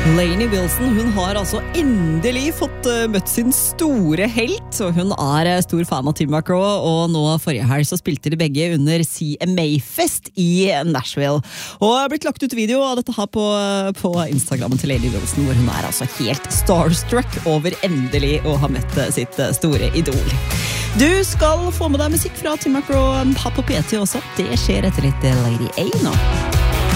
Lainey Wilson, hun har altså endelig fått møtt sin store helt, og hun stor fan av Tim McGraw, og nå forrige helg så spilte de begge under CMA-fest i Nashville. Og det har blitt lagt ut video av dette her på Instagrammen til Lainey Wilson, hvor hun altså helt starstruck over endelig å ha møtt sitt store idol. Du skal få med deg musikk fra Tim McGraw her på PT også. Det skjer etter litt Lady A nå.